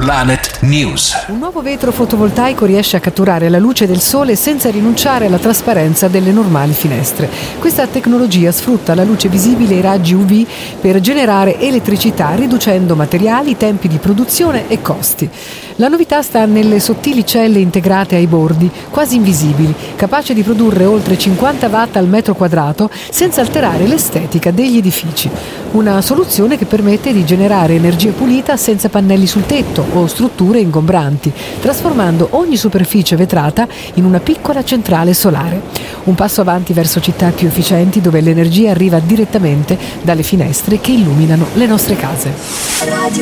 Planet News. Un nuovo vetro fotovoltaico riesce a catturare la luce del sole senza rinunciare alla trasparenza delle normali finestre. Questa tecnologia sfrutta la luce visibile e i raggi UV per generare elettricità, riducendo materiali, tempi di produzione e costi. La novità sta nelle sottili celle integrate ai bordi, quasi invisibili, capaci di produrre oltre 50 watt al metro quadrato senza alterare l'estetica degli edifici. Una soluzione che permette di generare energia pulita senza pannelli sul tetto o strutture ingombranti, trasformando ogni superficie vetrata in una piccola centrale solare. Un passo avanti verso città più efficienti dove l'energia arriva direttamente dalle finestre che illuminano le nostre case.